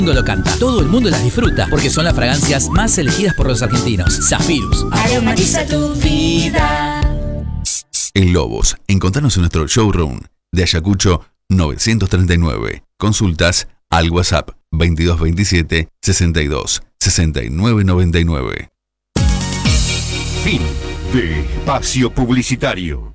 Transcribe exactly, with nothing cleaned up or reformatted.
Lo canta. Todo el mundo las disfruta porque son las fragancias más elegidas por los argentinos. Zafirus. Aromatiza tu vida. En Lobos, encontrarnos en nuestro showroom de Ayacucho novecientos treinta y nueve. Consultas al WhatsApp veintidós veintisiete sesenta y dos sesenta y nueve noventa y nueve. Fin de espacio publicitario.